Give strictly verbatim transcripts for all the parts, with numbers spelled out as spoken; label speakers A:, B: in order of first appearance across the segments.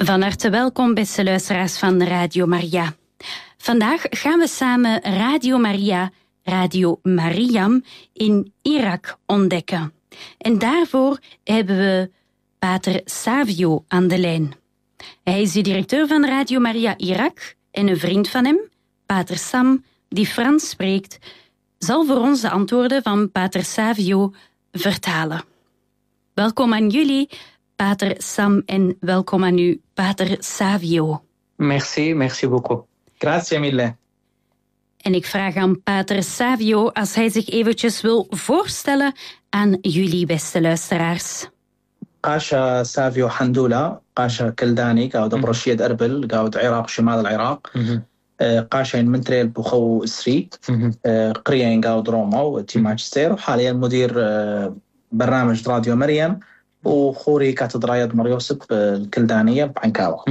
A: Van harte welkom, beste luisteraars van Radio Maria. Vandaag gaan we samen Radio Maria, Radio Mariam in Irak ontdekken. En daarvoor hebben we pater Savio aan de lijn. Hij is de directeur van Radio Maria Irak en een vriend van hem, pater Sam, die Frans spreekt, zal voor ons de antwoorden van pater Savio vertalen. Welkom aan jullie, pater Sam, en welkom aan u, pater Savio.
B: Merci, merci beaucoup.
C: Grazie mille.
A: En ik vraag aan pater Savio als hij zich eventjes wil voorstellen aan jullie, beste luisteraars.
C: قاشا سافيو حندولة قاشا كلداني قاعد برشيد أربل قاعد عراق شمال العراق قاشا من تريل بخو إسري قرية قاعد روما وتي مانشستر وحاليا مدير برنامج راديو مريم وخوري كاتدرايد مريوسب الكلدانية بعنكاوة.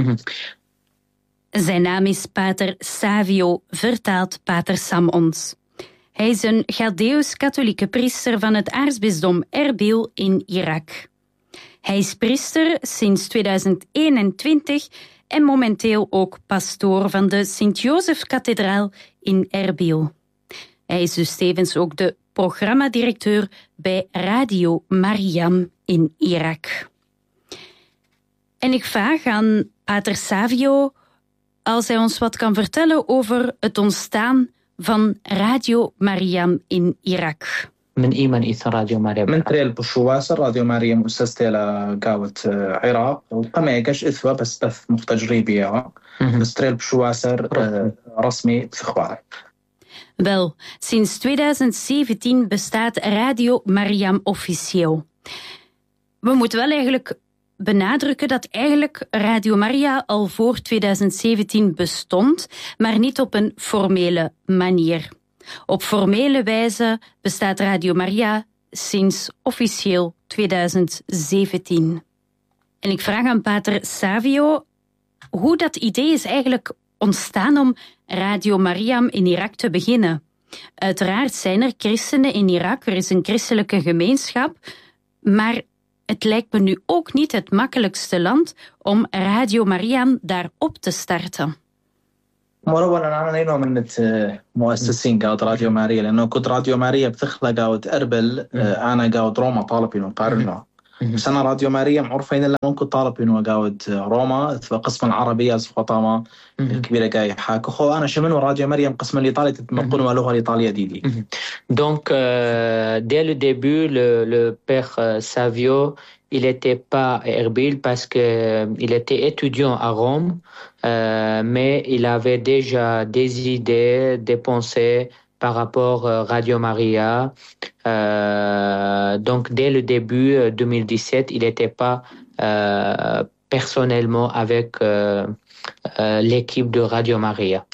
A: Zijn naam is pater Savio, vertaalt pater Sam ons. Hij is een Chaldeeuws-katholieke priester van het aartsbisdom Erbil in Irak. Hij is priester sinds tweeduizend eenentwintig en momenteel ook pastoor van de Sint-Jozef-kathedraal in Erbil. Hij is dus tevens ook de programmadirecteur bij Radio Mariam in Irak. En ik vraag aan pater Savio als hij ons wat kan vertellen over het ontstaan van Radio Mariam in Irak.
B: من إيمان إيث راديو مريم
C: من تريل بشواسر راديو مريم مؤسسة قاوة عراق وقام يقش إثوى بس بث مختجريبية بس تريل بشواسر رسمي في إخبار.
A: Wel, sinds tweeduizend zeventien bestaat Radio Mariam officieel. We moeten wel eigenlijk benadrukken dat eigenlijk Radio Maria al voor tweeduizend zeventien bestond, maar niet op een formele manier. Op formele wijze bestaat Radio Maria sinds officieel tweeduizend zeventien. En ik vraag aan pater Savio hoe dat idee is eigenlijk ontstaan om Radio Mariam in Irak te beginnen. Uiteraard zijn er christenen in Irak, er is een christelijke gemeenschap, maar het lijkt me nu ook niet het makkelijkste land om Radio Mariam daar op te starten.
C: مرة أنا نينو من مؤسسين قاعد راديو ماريا لأنه كنت راديو ماريا بتخلى قاعد أربل أنا قاعد روما طالب إنه قارنا بس أنا راديو ماريا معروفين إلا ممكن طالب إنه قاعد روما في قسم العربية فاطمة الكبيرة قاعد حاكو خو أنا شمنو راديو مريم قسم الإيطالي تتنقلوا اللغة الإيطالية ديدي.
B: Donc euh, dès le début le, le père euh, Savio il n'était pas à Erbil parce qu'il était étudiant à Rome, euh, mais il avait déjà des idées, des pensées par rapport à Radio Maria. Euh, donc, dès le début euh, deux mille dix-sept, il n'était pas euh, personnellement avec euh, euh, l'équipe de Radio Maria.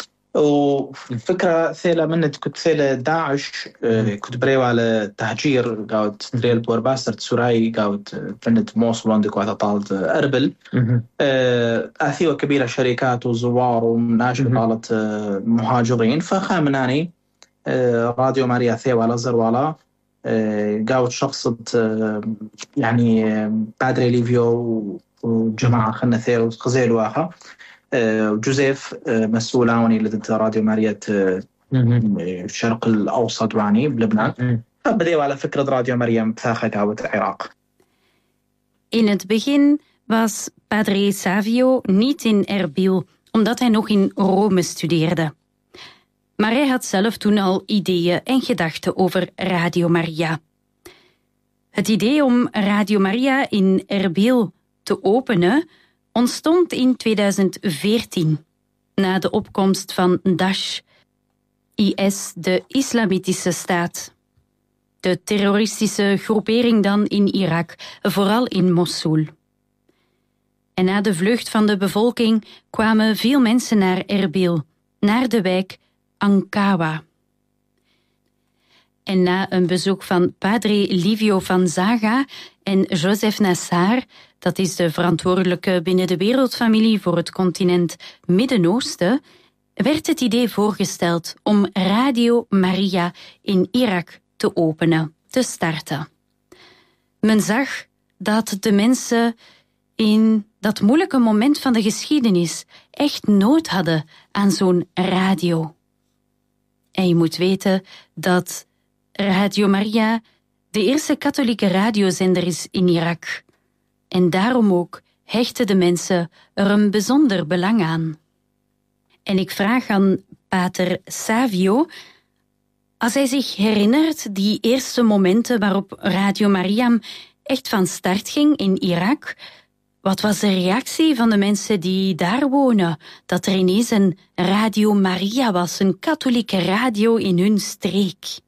C: وفكرة ثيلة منت كنت ثيلة داعش كنت بريو على تهجير قاعد تريل بورباستر تسوراي قاعد فنت موصل عندك وقت طالت أربل أثيوة كبيرة شركات وزوار وناشر طالت مهاجرين فخامناني راديو ماريا ثيوة على زروالا قاعد شخصت يعني بادري ليفيو وجماعة خلنا ثيوة خزيل واخا جوزيف مسؤول عوني لدى راديو ماريا الشرق الأوسط وعني بلبنان فبدأوا على فكرة راديو مريم بثاخة قاوة العراق.
A: In het begin was Padre Savio niet in Erbil, omdat hij nog in Rome studeerde. Maar hij had zelf toen al ideeën en gedachten over Radio Maria. Het idee om Radio Maria in Erbil te openen ontstond in tweeduizend veertien, na de opkomst van Daesh, I S, de Islamitische Staat. De terroristische groepering dan in Irak, vooral in Mosul. En na de vlucht van de bevolking kwamen veel mensen naar Erbil, naar de wijk Ankawa. En na een bezoek van Padre Livio van Zaga en Joseph Nassar, dat is de verantwoordelijke binnen de wereldfamilie voor het continent Midden-Oosten, werd het idee voorgesteld om Radio Maria in Irak te openen, te starten. Men zag dat de mensen in dat moeilijke moment van de geschiedenis echt nood hadden aan zo'n radio. En je moet weten dat Radio Maria de eerste katholieke radiozender is in Irak. En daarom ook hechten de mensen er een bijzonder belang aan. En ik vraag aan pater Savio, als hij zich herinnert die eerste momenten waarop Radio Maria echt van start ging in Irak, wat was de reactie van de mensen die daar wonen, dat er ineens een Radio Maria was, een katholieke radio in hun streek?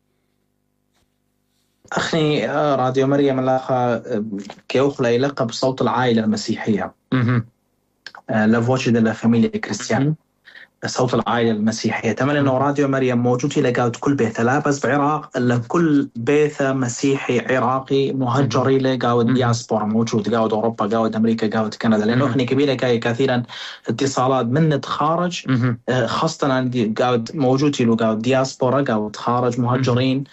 C: أخي راديو مريم لها كيوخلا لقب صوت العائلة المسيحية. لا voce della famiglia cristiana. صوت العائلة المسيحية. تمام إنه راديو مريم موجود في لقاوت كل بيت لا بس بعراق إلا كل بيت مسيحي عراقي مهجري لقاوت دياسبورا موجود قاوت أوروبا قاوت أمريكا قاوت كندا لأنه إحنا كبيرة جاي كثيرا اتصالات من خارج خاصة عندي قاوت موجود في لقاوت دياسبورا قاوت خارج مهجرين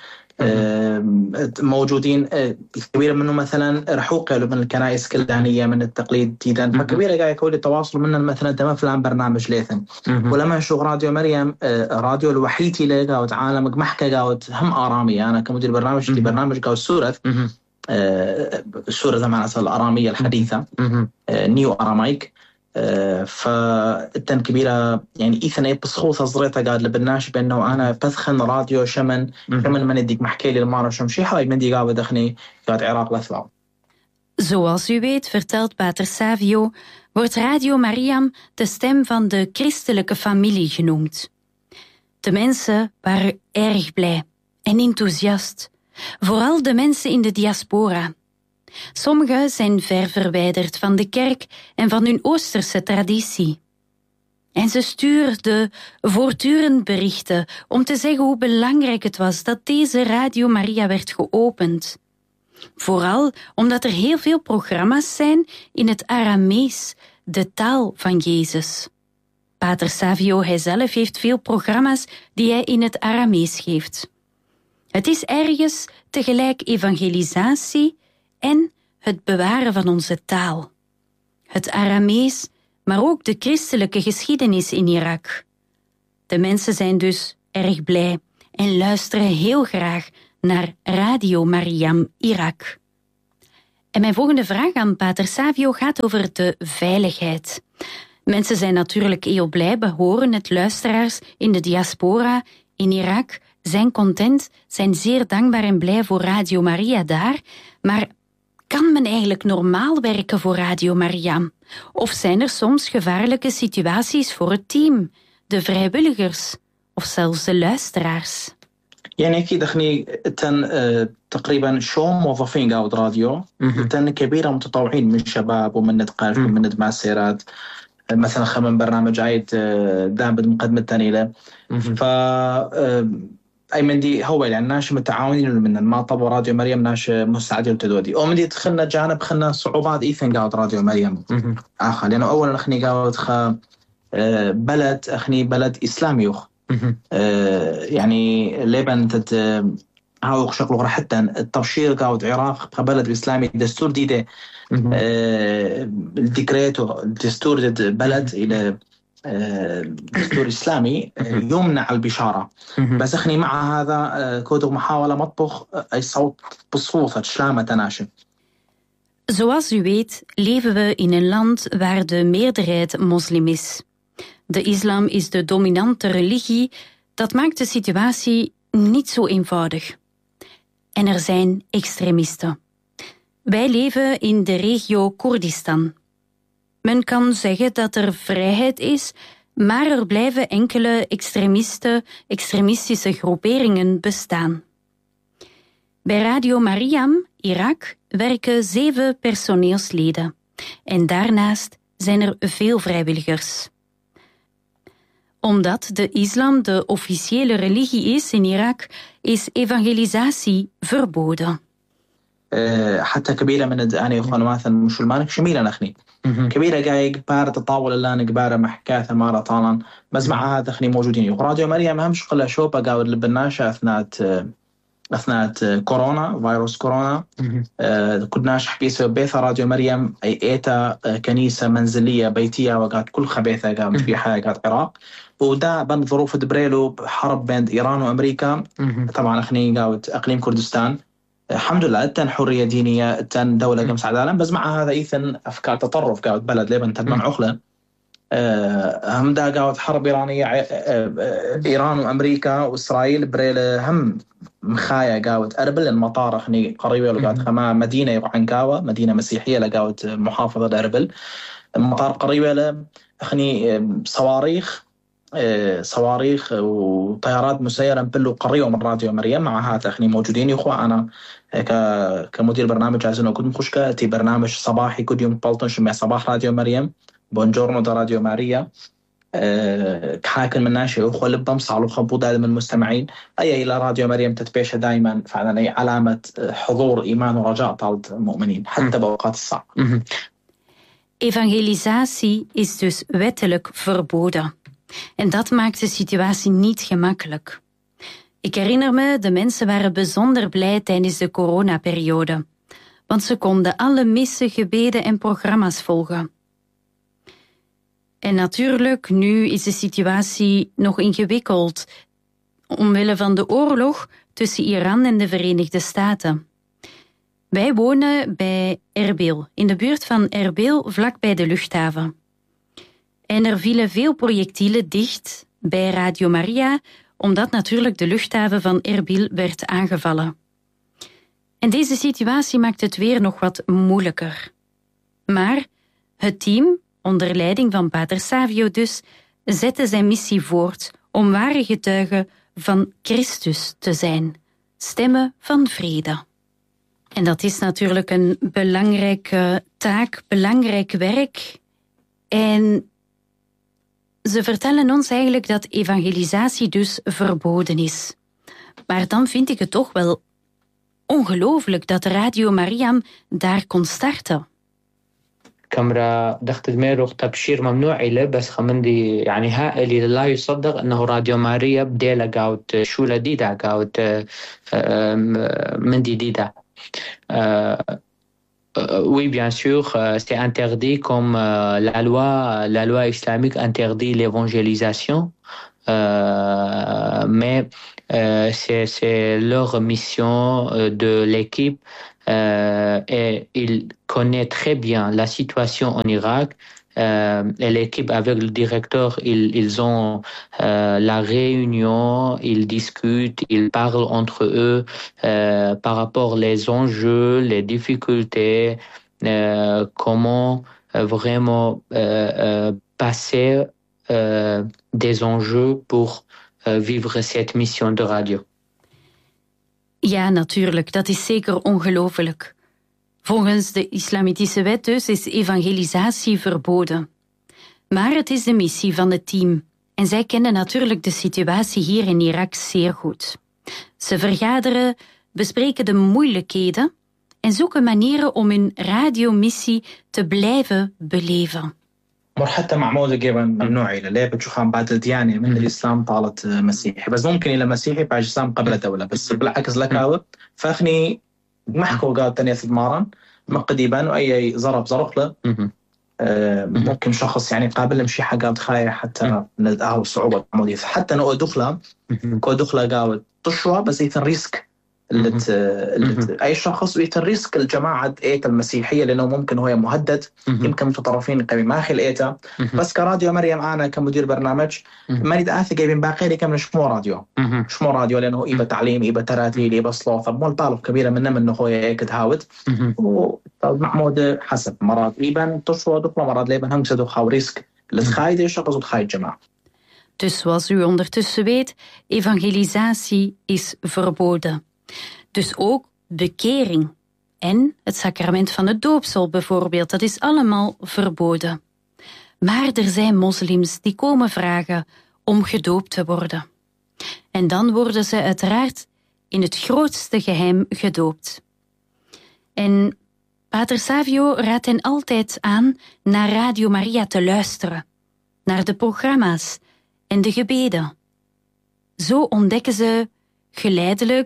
C: موجودين كبيرة منه مثلا رحوقة من الكنائس كلدانية من التقليد تيدان فكبيرة قاعد يكون التواصل مننا مثلا تمام فلان برنامج ليثن ولما نشوف راديو مريم راديو الوحيد اللي قاعد عالمك محكة قاعد هم آرامي أنا كمدير برنامج دي برنامج قاعد سورة سورة زمان أصل الآرامية الحديثة نيو آراميك فالتن كبيرة يعني إيثنا بسخوصة صغيرة قاعد لبناش بأنه أنا بثخن راديو شمن شمن من يديك محكي لي المارة شمشي حاي من دي قاعد بدخني قاعد عراق لثلاو.
A: Zoals u weet, vertelt pater Savio, wordt Radio Maria de stem van de christelijke familie genoemd. De mensen waren erg blij en enthousiast, vooral de mensen in de diaspora. Sommigen zijn ver verwijderd van de kerk en van hun Oosterse traditie. En ze stuurden voortdurend berichten om te zeggen hoe belangrijk het was dat deze Radio Maria werd geopend. Vooral omdat er heel veel programma's zijn in het Aramees, de taal van Jezus. Pater Savio, hij zelf heeft veel programma's die hij in het Aramees geeft. Het is ergens tegelijk evangelisatie en het bewaren van onze taal. Het Aramees, maar ook de christelijke geschiedenis in Irak. De mensen zijn dus erg blij en luisteren heel graag naar Radio Mariam Irak. En mijn volgende vraag aan pater Savio gaat over de veiligheid. Mensen zijn natuurlijk heel blij, we horen het, luisteraars in de diaspora in Irak zijn content, zijn zeer dankbaar en blij voor Radio Maria daar, maar kan men eigenlijk normaal werken voor Radio Maria? Of zijn er soms gevaarlijke situaties voor het team, de vrijwilligers of zelfs de luisteraars?
C: يعني أكيد أخني تن تقريبا شو موظفين قاعد راديو تن كبيرة متطوعين من شباب ومن نتقاش ومن معسيرات مثلا خمن برنامج عيد دام بمقدمة تانيلة ف أي من دي هو يعني ناش متعاونين من ما طبوا راديو مريم ناش مساعدين وتدودي أو من دي دخلنا جانب خلنا صعوبات إيثن قاعد راديو مريم آخر لأنه أولا أخني قاعد خ بلد أخني بلد إسلامي يخ يعني لبنان تد هاو شكله حتى التبشير قاعد عراق بلد إسلامي دستور ديده الديكريتو الدستور بلد إلى دستور إسلامي يمنع البشارة بس أخني مع هذا كودو محاولة مطبخ أي صوت بصوصة شلامة تناشي.
A: Zoals u weet leven we in een land waar de meerderheid moslim is. De islam is de dominante religie, dat maakt de situatie niet zo eenvoudig. En er zijn extremisten. Wij leven in de regio Koerdistan. Men kan zeggen dat er vrijheid is, maar er blijven enkele extremisten, extremistische groeperingen bestaan. Bij Radio Mariam, Irak, werken zeven personeelsleden. En daarnaast zijn er veel vrijwilligers. Omdat de islam de officiële religie is in Irak, is evangelisatie verboden.
C: حتى كبيرة من الدعاني أخوان مثلا مسلمان شميلة نخني كبيرة جاي بارة تطاول اللي أنا كبارة محكاثة مرة طالا بس مع هذا خني موجودين وراديو مريم همش قلها شوبة قاود لبناشة أثناء أثناء كورونا فيروس كورونا كناش حبيسة بيثة راديو مريم أي إيتا كنيسة منزلية بيتية وقعد كل خبيثة قام في حاجة قعد عراق ودا بين ظروف دبريلو حرب بين إيران وأمريكا طبعا أخني قاوت أقليم كردستان الحمد لله تن حرية دينية تن دولة قمص عدالة بس مع هذا إيثن أفكار تطرف قاوت بلد لبن تدمن عقلة هم دا قاوت حرب إيرانية إيران وأمريكا وإسرائيل بريل هم مخايا قاوت أربل المطار أخني قريبة لقاوت خما مدينة يقعنكاوة مدينة مسيحية لقاوت محافظة أربل المطار قريبة ل أخني صواريخ صواريخ وطيارات مسيرة بلو قريبة من راديو مريم مع هذا أخني موجودين يخوة أنا كمدير برنامج عايزين كنت مخشكة تي برنامج صباحي كل يوم بلطن شمع صباح راديو مريم بونجورنو دا راديو ماريا أه كحاكم من ناشئ أخوة لبضم صعلوا خبو دائما المستمعين أي إلى راديو مريم تتبيش دائما فعلا أي علامة حضور إيمان ورجاء طالب المؤمنين حتى بأوقات الصعب.
A: Evangelisatie is dus wettelijk verboden. En dat maakt de situatie niet gemakkelijk. Ik herinner me, de mensen waren bijzonder blij tijdens de coronaperiode. Want ze konden alle missen, gebeden en programma's volgen. En natuurlijk, nu is de situatie nog ingewikkeld. Omwille van de oorlog tussen Iran en de Verenigde Staten. Wij wonen bij Erbil, in de buurt van Erbil, vlakbij de luchthaven. En er vielen veel projectielen dicht bij Radio Maria, omdat natuurlijk de luchthaven van Erbil werd aangevallen. En deze situatie maakt het weer nog wat moeilijker. Maar het team, onder leiding van Pater Savio dus, zette zijn missie voort om ware getuigen van Christus te zijn. Stemmen van vrede. En dat is natuurlijk een belangrijke taak, belangrijk werk. En ze vertellen ons eigenlijk dat evangelisatie dus verboden is. Maar dan vind ik het toch wel ongelooflijk dat Radio Mariam daar kon starten.
B: كاميرا دخلت دماغه تبشير ممنوع له بس خمندي يعني هائل لا يصدق انه راديو ماريا بديلا قاوت شو لديدا قاوت من ديدا oui bien sûr c'est interdit comme la loi la loi islamique interdit l'évangélisation euh, mais euh, c'est c'est leur mission de l'équipe. Euh, et il connaît très bien la situation en Irak. Euh, et l'équipe avec le directeur, ils, ils ont euh, la réunion, ils discutent, ils parlent entre eux euh, par rapport les enjeux, les difficultés, euh, comment euh, vraiment euh, euh, passer euh, des enjeux pour euh, vivre cette mission de radio.
A: Ja, natuurlijk. Dat is zeker ongelooflijk. Volgens de islamitische wet dus is evangelisatie verboden. Maar het is de missie van het team. En zij kennen natuurlijk de situatie hier in Irak zeer goed. Ze vergaderen, bespreken de moeilijkheden en zoeken manieren om hun radiomissie te blijven beleven.
C: حتى مع موضة جيبا ممنوع إلى ليه بتشوفها بعد الديانة من الإسلام طالت مسيحي بس ممكن إلى مسيحي بعد الإسلام قبل دولة بس بالعكس لك فأخني محكو قال تانية ثمارا مقديبا وأي ضرب زرق له ممكن شخص يعني قابل مشي حاجات خاية حتى ندعه الصعوبة الموضوع حتى نو دخلة كو دخلة قال تشوى بس يثن ريسك اللي, اللي أي شخص ويثن ريسك الجماعة إيتا المسيحية لأنه ممكن هو مهدد يمكن متطرفين قبل ما أخي الإيتا بس كراديو مريم أنا كمدير برنامج ما نريد آثي جايبين باقي لي كم شمو راديو شمو راديو لأنه إيبا تعليم إيبا تراتيل إيبا صلاة مول طالب كبيرة منه منه هو إيك تهاود ومعمود حسب مرات إيبا تشوى دخلة مرات ليبا هم سدو خاو ريسك اللي تخايد الشخص وتخايد الجماعة.
A: Dus zoals u ondertussen weet, evangelisatie is verboden. Dus ook bekering en het sacrament van het doopsel bijvoorbeeld, dat is allemaal verboden. Maar er zijn moslims die komen vragen om gedoopt te worden. En dan worden ze uiteraard in het grootste geheim gedoopt. En Pater Savio raadt hen altijd aan naar Radio Maria te luisteren, naar de programma's en de gebeden. Zo ontdekken ze geleidelijk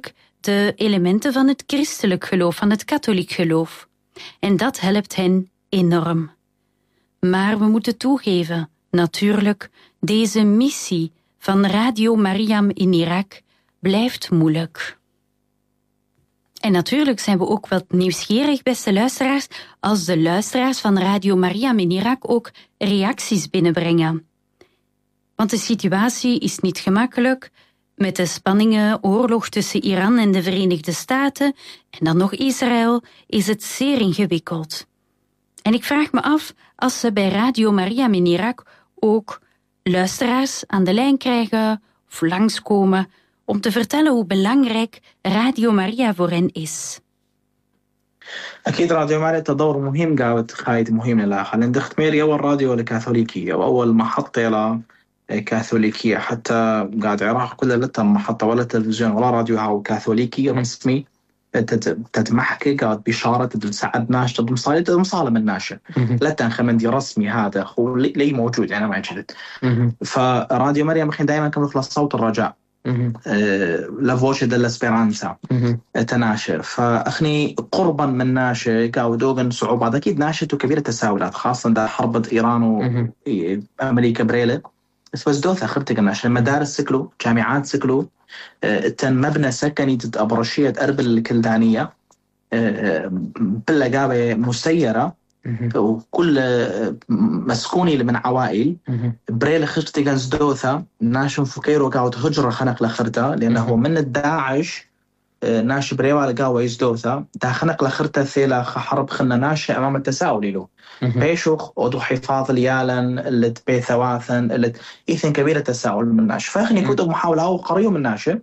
A: de elementen van het christelijk geloof, van het katholiek geloof. En dat helpt hen enorm. Maar we moeten toegeven, natuurlijk, deze missie van Radio Mariam in Irak blijft moeilijk. En natuurlijk zijn we ook wat nieuwsgierig, beste luisteraars, als de luisteraars van Radio Mariam in Irak ook reacties binnenbrengen. Want de situatie is niet gemakkelijk. Met de spanningen, oorlog tussen Iran en de Verenigde Staten en dan nog Israël is het zeer ingewikkeld. En ik vraag me af als ze bij Radio Mariam in Irak ook luisteraars aan de lijn krijgen of langskomen om te vertellen hoe belangrijk Radio Maria voor hen is.
C: أكيد راديو ماريا دور مهم قاعد خايد مهم للآخر لأن دختميري أول راديو الكاثوليكية وأول محطة كاثوليكية حتى قاعد العراق كلها لا محطة ولا تلفزيون ولا راديو هاو كاثوليكي رسمي تتمحكي قاعد بشارة تساعد ناش تضم صالة تضم صالة من ناشة لا تنخمندي رسمي هذا هو لي موجود يعني ما جدد فراديو مريم خين دائما كم يخلص صوت الرجاء لا فوce dell'esperanza تناشر فأخني قربا من ناشة قاعد دوغن صعوبات أكيد ناشة كبيرة تساؤلات خاصة دا حرب إيران وأمريكا بريلة بس بس دوث أخرتك الناشة المدارس سكلو جامعات سكلو تن مبنى سكني أبرشية أربل الكلدانية بلا قابة مسيرة وكل مسكوني من عوائل بريل خرتي جنز دوثا ناشم فكيرو قاعد هجرة خنق لخرتا لأنه من الداعش ناش بريوال قاوة يزدوثا دا خنق لخرتا ثيلا حرب خلنا ناشا أمام التساؤل له بيشوخ ودو حفاظ اليالن اللي تبي ثواثن اللي إيثن كبيرة تساؤل من ناش فأخني كتب محاولة أو قريو من ناشا.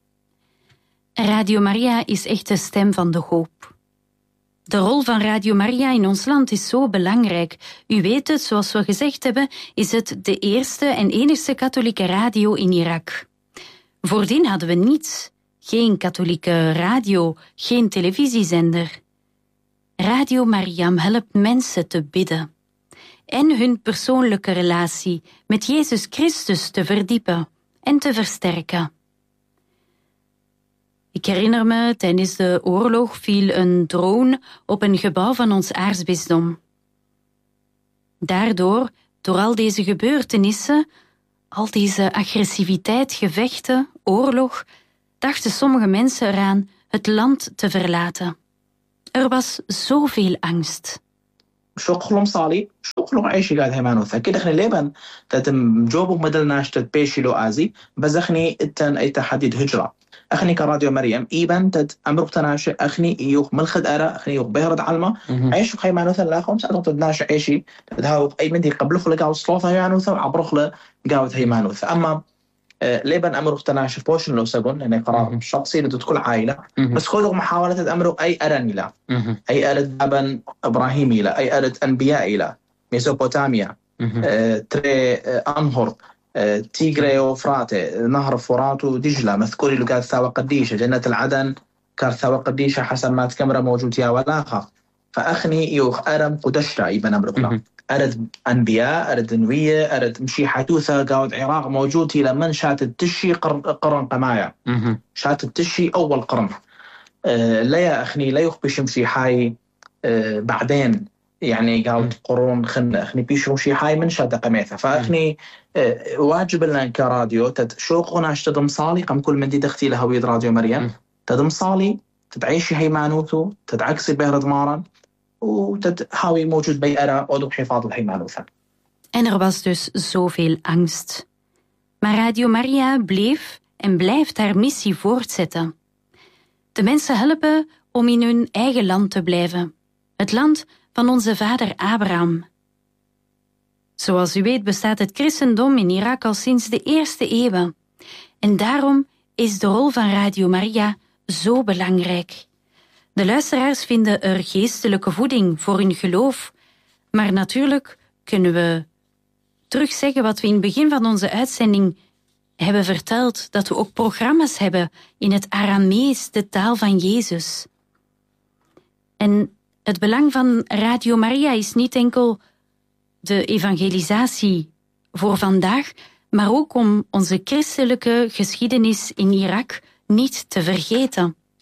A: Radio Maria is echt de stem van de hoop. De rol van Radio Maria in ons land is zo belangrijk. U weet het, zoals we gezegd hebben, is het de eerste en enigste katholieke radio in Irak. Voordien hadden we niets. Geen katholieke radio, geen televisiezender. Radio Mariam helpt mensen te bidden en hun persoonlijke relatie met Jezus Christus te verdiepen en te versterken. Ik herinner me, tijdens de oorlog viel een drone op een gebouw van ons aartsbisdom. Daardoor, door al deze gebeurtenissen, al deze agressiviteit, gevechten, oorlog, dachten sommige mensen eraan het land te verlaten. Er was zoveel angst.
C: شغلهم صالي شغلهم عيش قاعد هيمانوث أكيد إحنا ليبن تتم جوبه مدل ناشتة بيشي لو آزي بزخني التن أي تحديد هجرة أخني كراديو مريم إيبان تد أمرق تناشي أخني يوخ ملخد أرى أخني يوخ بيرد علمة عيش خيمانوث لا خمس أنا تدناش عيشي تدهاو أي مندي قبل خلق أو صلاة هيمانوث عبر خلق قاعد هيمانوث أما ليبن أمرق تناشي بوشن لو سجون يعني قرار شخصي لدى كل عائلة بس خذوا محاولة أمرق أي أراني لا أي أرد أبن إبراهيمي لا أي أرد أنبياء لا ميسوبوتاميا تري أنهر تيغري وفراتي نهر فرات ودجلة مذكوري لو قال ثاوى قديشة جنة العدن كان ثاوى قديشة حسب ما تكمرة موجود يا ولاخة فأخني يوخ أرم قدشتا إبن أمرق لا أرد أنبياء أرد نوية أرد مشي حدوثة قاود عراق موجود إلى من شات التشي قرن قمايا شات التشي أول قرن أه لا يا أخني لا يخبش مشي حاي أه بعدين يعني قاود قرون خن أخني بيشو مشي حاي من شات قميثة فأخني أه واجب لنا كراديو تشوقنا تدم صالي قم كل من دي دختي لهوية راديو مريم تدم صالي تدعيشي هيمانوتو تدعكسي بهرد مارا وتحاوي موجود بيئة أو حفاظ الهيمانوثة.
A: En er was dus zoveel angst. Maar Radio Maria bleef en blijft haar missie voortzetten. De mensen helpen om in hun eigen land te blijven. Het land van onze vader Abraham. Zoals u weet bestaat het christendom in Irak al sinds de eerste eeuwen. En daarom is de rol van Radio Maria zo belangrijk. De luisteraars vinden er geestelijke voeding voor hun geloof. Maar natuurlijk kunnen we terugzeggen wat we in het begin van onze uitzending hebben verteld. Dat we ook programma's hebben in het Aramees, de taal van Jezus. En het belang van Radio Maria is niet enkel de evangelisatie voor vandaag, maar ook om onze christelijke geschiedenis in Irak niet te vergeten.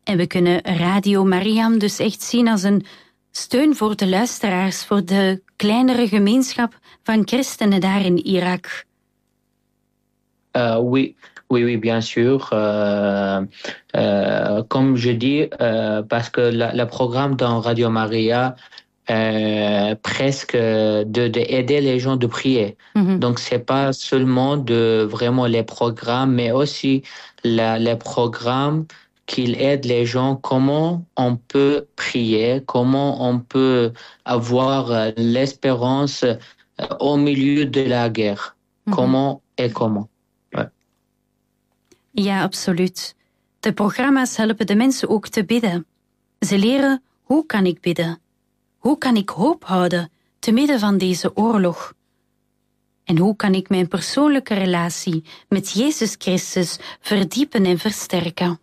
A: En we kunnen Radio Mariam dus echt zien als een steun voor de luisteraars, voor de kleinere gemeenschap van christenen daar in Irak.
B: Uh, oui, oui, oui, bien sûr. Euh, euh, comme je dis, euh, parce que le programme dans Radio Maria euh, presque de, de aider les gens de prier. Mm-hmm. Donc c'est pas seulement de vraiment les programmes, mais aussi la, les programmes qu'il aide les gens comment on peut prier, comment on peut avoir l'espérance au milieu de la guerre. Mm-hmm. Comment et comment. Ouais.
A: Ja, absoluut. De programma's helpen de mensen ook te bidden. Ze leren, hoe kan ik bidden? Hoe kan ik hoop houden te midden van deze oorlog? En hoe kan ik mijn persoonlijke relatie met Jezus Christus verdiepen en versterken?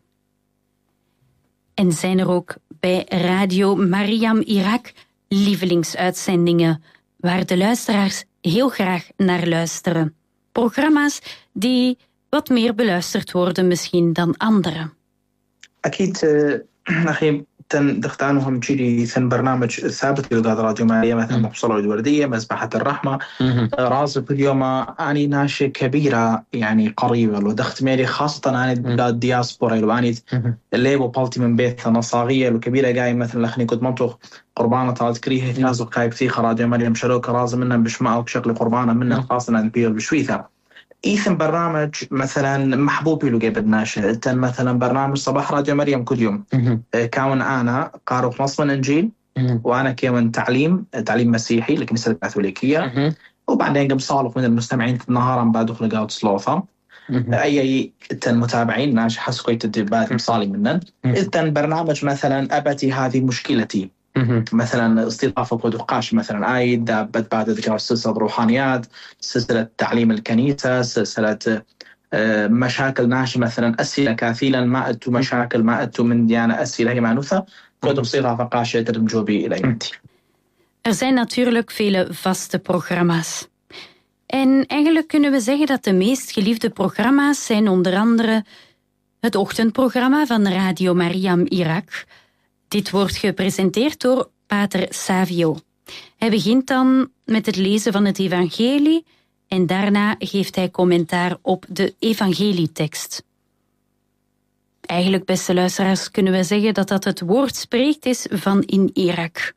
A: En zijn er ook bij Radio Mariam Irak lievelingsuitzendingen waar de luisteraars heel graag naar luisteren? Programma's die wat meer beluisterd worden misschien dan andere.
C: أكيد أخي تختانهم تشيلي ثن برنامج ثابت لقاء راديو ماريا مثلا مبصرة الوردية مذبحة الرحمة رازق اليوم أني ناشئة كبيرة يعني قريبة لو دخت مالي خاصة أنا الدياسبورا لو أني اللي وبالتي من بيت أنا صاغية لو كبيرة جاي مثلا لخني كنت منطق قربانة طالت كريه نازل قايب فيها راديو ماريا مشروك رازم منها بشمال شكل قربانة منها خاصة عن بير بشويثة إيثن برنامج مثلا محبوبي له قبل ناشئ تن مثلا برنامج صباح راديو مريم كل يوم كون أنا قارئ نص من إنجيل وأنا كمان تعليم تعليم مسيحي للكنيسة الكاثوليكية وبعدين قم صالح من المستمعين في النهار عم بعد خلقاء وتصلوثة أي أي تن متابعين ناش حسوا كويت الدبات مصالي منن تن برنامج مثلا أبتي هذه مشكلتي مثلا استضافة قدوقاش مثلا آيد دابت بعد ذكر سلسلة روحانيات سلسلة تعليم الكنيسة سلسلة مشاكل ناشئة مثلا أسئلة كثيرا ما أتوا مشاكل ما أتوا من ديانة أسئلة هي معنوثة قدوق استضافة قاشة ترمجوبي إلي.
A: Er zijn natuurlijk vele vaste programma's. En eigenlijk kunnen we zeggen dat de meest geliefde programma's zijn onder andere het ochtendprogramma van Radio Mariam Irak. Dit wordt gepresenteerd door Pater Savio. Hij begint dan met het lezen van het evangelie en daarna geeft hij commentaar op de evangelietekst. Eigenlijk, beste luisteraars, kunnen we zeggen dat dat het woord spreekt is van in Irak.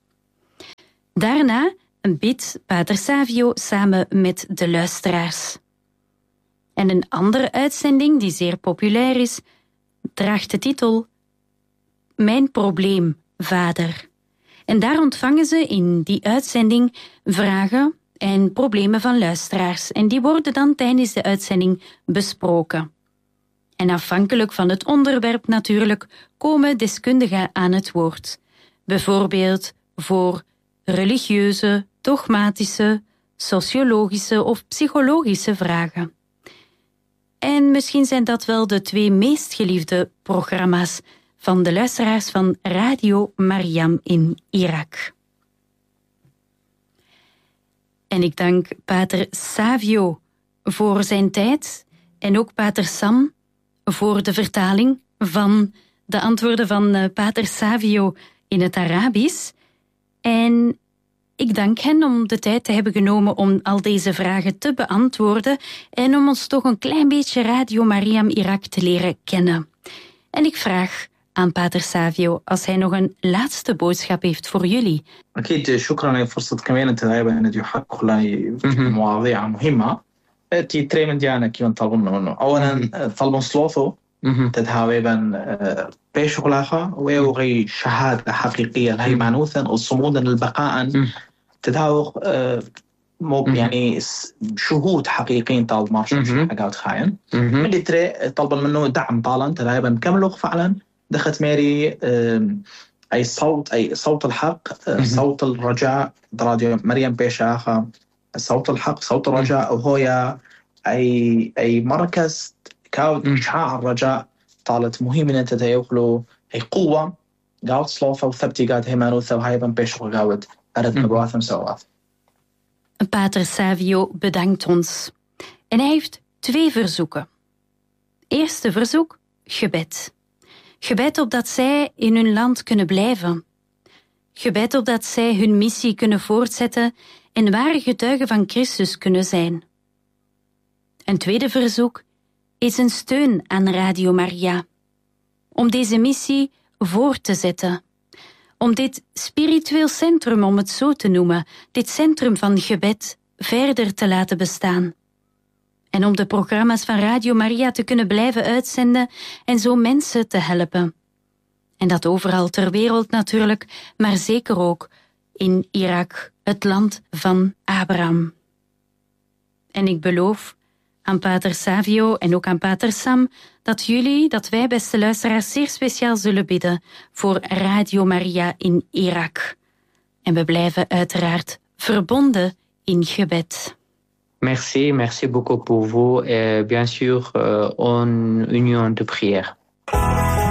A: Daarna bidt Pater Savio samen met de luisteraars. En een andere uitzending die zeer populair is, draagt de titel Mijn probleem, vader. En daar ontvangen ze in die uitzending vragen en problemen van luisteraars. En die worden dan tijdens de uitzending besproken. En afhankelijk van het onderwerp natuurlijk komen deskundigen aan het woord. Bijvoorbeeld voor religieuze, dogmatische, sociologische of psychologische vragen. En misschien zijn dat wel de twee meest geliefde programma's van de luisteraars van Radio Mariam in Irak. En ik dank Pater Savio voor zijn tijd en ook Pater Sam voor de vertaling van de antwoorden van Pater Savio in het Arabisch. En ik dank hen om de tijd te hebben genomen om al deze vragen te beantwoorden en om ons toch een klein beetje Radio Mariam Irak te leren kennen. En ik vraag aan Pater Savio als hij nog een laatste boodschap heeft voor jullie.
C: أكيد شكرا لفرصة كمان أنت غايبة أن يحقق لي مواضيع مهمة. تي تريمن ديانا كي نطلبنا منه. أولا طلبن صلوثو تتهاويبا بيش غلاخة ويوغي شهادة حقيقية هي معنوثا وصمودا للبقاء تتهاوغ مو يعني شهود حقيقيين طالب مارشل حقاوت خاين. من اللي تري طلبن منه دعم طالا تتهاويبا كملوغ فعلا دخلت ماري أي صوت أي صوت الحق صوت الرجاء راديو مريم بيشاخة صوت الحق صوت الرجاء وهويا أي أي مركز كاود إشعاع الرجاء طالت مهم إن أنت تيوخلو أي قوة قاود صلوفة وثبتي قاود هيمانوثة وهايبا بيشغل قاود أرد مبواثم سوات.
A: Pater Savio bedankt ons. En hij heeft twee verzoeken. Eerste verzoek, gebed. Gebed opdat zij in hun land kunnen blijven. Gebed opdat zij hun missie kunnen voortzetten en ware getuigen van Christus kunnen zijn. Een tweede verzoek is een steun aan Radio Maria. Om deze missie voor te zetten. Om dit spiritueel centrum, om het zo te noemen, dit centrum van gebed, verder te laten bestaan. En om de programma's van Radio Maria te kunnen blijven uitzenden en zo mensen te helpen. En dat overal ter wereld natuurlijk, maar zeker ook in Irak, het land van Abraham. En ik beloof aan pater Savio en ook aan pater Sam dat jullie, dat wij, beste luisteraars, zeer speciaal zullen bidden voor Radio Maria in Irak. En we blijven uiteraard verbonden in gebed.
B: Merci, merci beaucoup pour vous et bien sûr euh, en union de prière.